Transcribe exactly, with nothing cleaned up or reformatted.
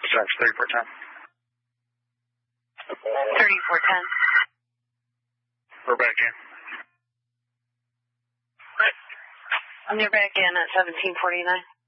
Dispatch, thirty-four ten. thirty-four ten. We're back in. And you're back in at seventeen forty-nine.